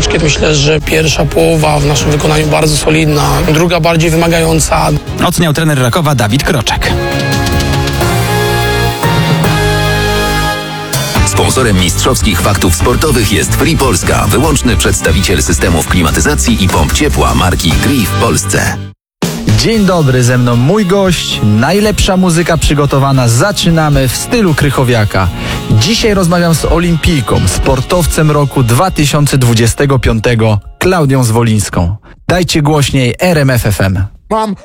troszeczkę. Myślę, że pierwsza połowa w naszym wykonaniu bardzo solidna, druga bardziej wymagająca. Oceniał trener Rakowa Dawid Kroczek. Sponsorem mistrzowskich faktów sportowych jest Free Polska, wyłączny przedstawiciel systemów klimatyzacji i pomp ciepła marki Gree w Polsce. Dzień dobry, ze mną mój gość, najlepsza muzyka przygotowana, zaczynamy w stylu Krychowiaka. Dzisiaj rozmawiam z olimpijką, sportowcem roku 2025, Klaudią Zwolińską. Dajcie głośniej RMF FM.